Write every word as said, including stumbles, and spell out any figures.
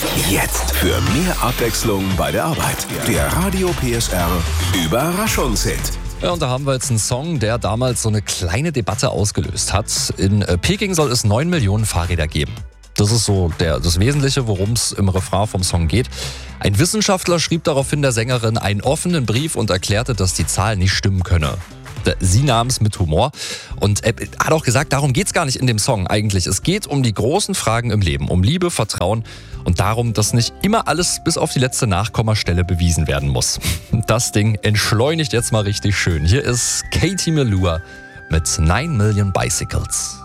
Jetzt für mehr Abwechslung bei der Arbeit. Der Radio P S R Überraschungshit. Ja, und da haben wir jetzt einen Song, der damals so eine kleine Debatte ausgelöst hat. In äh, Peking soll es neun Millionen Fahrräder geben. Das ist so der, das Wesentliche, worum es im Refrain vom Song geht. Ein Wissenschaftler schrieb daraufhin der Sängerin einen offenen Brief und erklärte, dass die Zahl nicht stimmen könne. Sie nahm es mit Humor und er hat auch gesagt, darum geht es gar nicht in dem Song eigentlich. Es geht um die großen Fragen im Leben, um Liebe, Vertrauen und darum, dass nicht immer alles bis auf die letzte Nachkommastelle bewiesen werden muss. Das Ding entschleunigt jetzt mal richtig schön. Hier ist Katie Melua mit nine Million Bicycles.